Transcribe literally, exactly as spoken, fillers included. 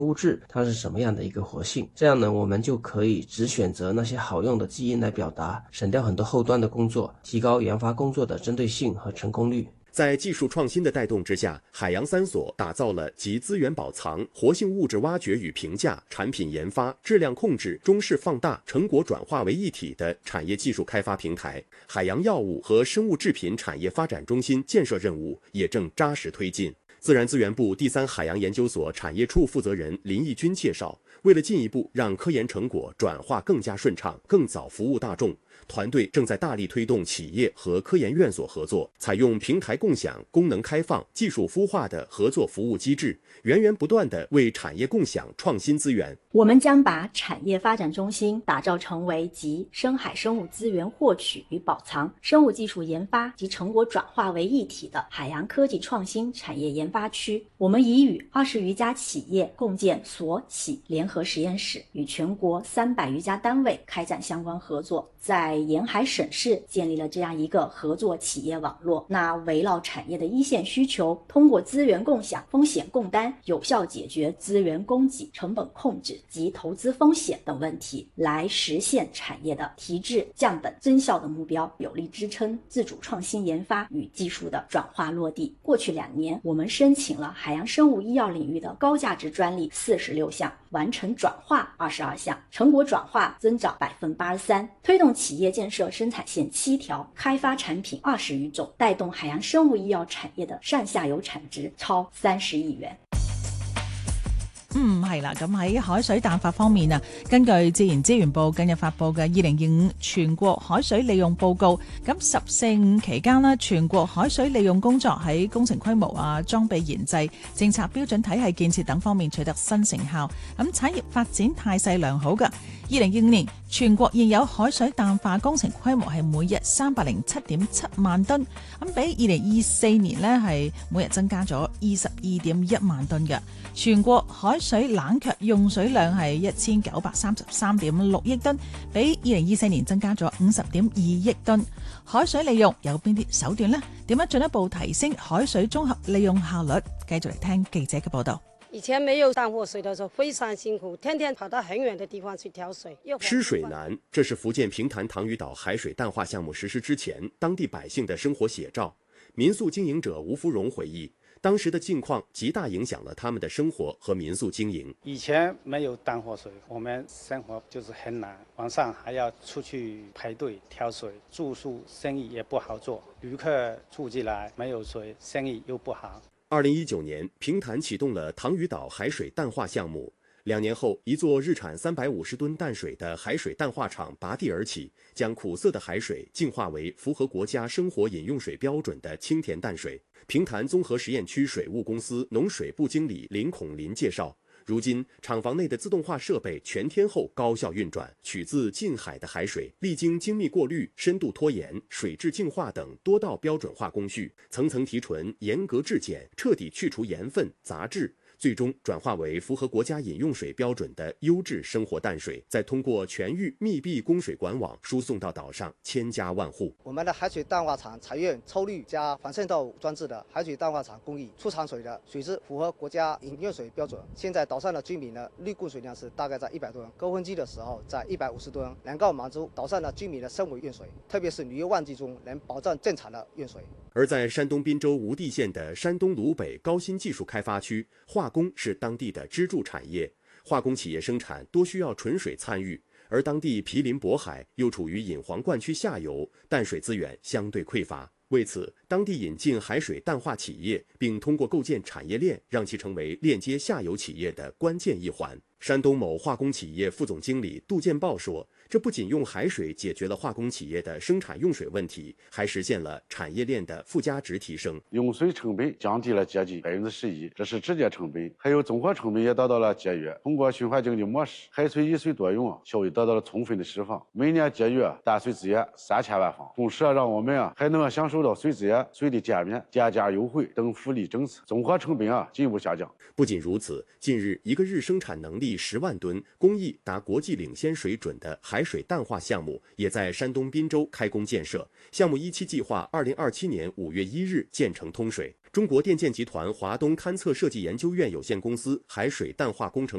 物质它是什么样的一个活性，这样呢我们就可以只选择那些好用的基因来表达，省掉很多后端的工作，提高研发工作的针对性和成功率。 在技术创新的带动之下，海洋三所打造了集资源保藏、活性物质挖掘与评价、产品研发、质量控制、中视放大、成果转化为一体的产业技术开发平台。海洋药物和生物制品产业发展中心建设任务也正扎实推进。自然资源部第三海洋研究所产业处负责人林义军介绍，为了进一步让科研成果转化更加顺畅、更早服务大众，团队正在大力推动企业和科研院所合作，采用平台共享、功能开放、技术孵化的合作服务机制，源源不断地为产业共享创新资源。 我们将把产业发展中心打造成为集深海生物资源获取与保藏、生物技术研发及成果转化为一体的海洋科技创新产业研发区。我们已与二十余家企业共建所企联合实验室，与全国三百余家单位开展相关合作，在沿海省市建立了这样一个合作企业网络。那围绕产业的一线需求，通过资源共享、风险共担，有效解决资源供给、成本控制及投资风险等问题，来实现产业的提质、降本、增效的目标，有力支撑自主创新研发与技术的转化落地。过去两年，我们申请了海洋生物医药领域的高价值专利四十六项，完成转化二十二项，成果转化增长百分之八十三，推动企业建设生产线七条，开发产品二十余种，带动海洋生物医藥产业的上下游产值超三十亿元。 嗯，係啦，咁喺海水淡化方面啊，根據自然資源部近日發布嘅二零二五全國海水利用報告，咁十四五期間呢，全國海水利用工作喺工程規模啊、裝備研製、政策標準體系建設等方面取得新成效，咁產業發展態勢良好嘅。二零二五年全國現有海水淡化工程規模係每日三百零七點七萬噸，咁比二零二四年呢係每日增加咗二十二點一萬噸嘅。全國海水冷卻用水量係一千九百三十三點六億噸，比二零二四年增加咗五十點二億噸。海水利用有邊啲手段呢？點樣進一步提升海水綜合利用效率？繼續嚟聽記者嘅報導。 以前没有淡货水的时候非常辛苦，天天跑到很远的地方去挑水。 吃水难，这是福建平潭塘屿岛海水淡化项目实施之前当地百姓的生活写照。民宿经营者吴福荣回忆，当时的境况极大影响了他们的生活和民宿经营。 以前没有淡货水，我们生活就是很难，晚上还要出去排队挑水，住宿生意也不好做，旅客住进来没有水，生意又不好。 二零一九年，平潭启动了塘屿岛海水淡化项目。两年后，一座日产三百五十吨淡水的海水淡化厂拔地而起，将苦涩的海水净化为符合国家生活饮用水标准的清甜淡水。平潭综合实验区水务公司农水部经理林孔林介绍，如今厂房内的自动化设备全天候高效运转，取自近海的海水历经精密过滤、深度脱盐、水质净化等多道标准化工序，层层提纯、严格质检，彻底去除盐分、杂质，最终转化为符合国家饮用水标准的优质生活淡水，再通过全域密闭供水管网输送到岛上千家万户。 我们的海水淡化厂采用抽滤加防渗透装置的海水淡化厂工艺，出厂水的水质符合国家饮用水标准。现在岛上的居民的滤供水量是大概在一百吨，高峰期的时候在一百五十吨，能够满足岛上的居民的生活用水，特别是旅游旺季中能保证正常的用水。 而在山东滨州无地县的山东鲁北高新技术开发区，化工是当地的支柱产业。化工企业生产多需要纯水参与，而当地毗邻渤海，又处于引黄灌区下游，淡水资源相对匮乏。为此，当地引进海水淡化企业，并通过构建产业链，让其成为链接下游企业的关键一环。山东某化工企业副总经理杜建豹说，这不仅用海水解决了化工企业的生产用水问题，还实现了产业链的附加值提升。 用水成本降低了接近百分之十一，这是直接成本，还有综合成本也得到了节约。通过循环经济模式，海水以水多用，效益得到了充分的释放，每年节约淡水资源三千万方，同时让我们啊还能享受到水资源、水的减免、减价优惠等福利政策，综合成本啊进一步下降。 不仅如此，近日一个日生产能力十万吨、工艺达国际领先水准的海水淡化项目也在山东滨州开工建设。项目一期计划二零二七年五月一日建成通水。 中国电建集团华东勘测设计研究院有限公司海水淡化工程